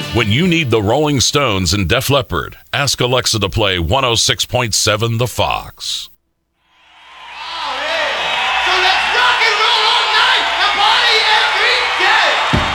When you need the Rolling Stones and Def Leppard, ask Alexa to play 106.7 The Fox.